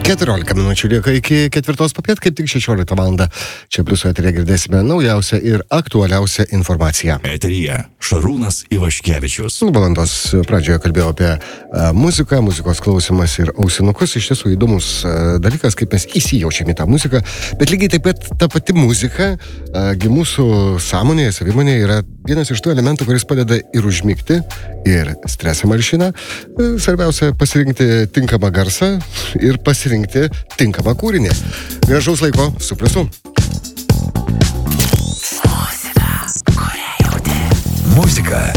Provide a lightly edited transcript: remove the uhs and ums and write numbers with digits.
14 minučių lieka iki 4 popiet, kaip tik 16 valandą. Čia Pliuso eteryje girdėsime naujausią ir aktualiausią informaciją. Eteryje Šarūnas Ivaškevičius. Valandos pradžioje kalbėjau apie muziką, muzikos klausimas ir ausinukus. Iš tiesų įdomus dalykas, kaip mes įsijaučiame į tą muziką. Bet lygiai taip pat ta pati muzika, mūsų sąmonėje, savimonėje yra vienas iš tų elementų, kuris padeda ir užmigti, ir stresą malšina. Svarbiausia pasirinkti tinkamą garsą ir pasirinkti tinkamą kūrinį. Gražaus laiko su Pliusu. Muzika,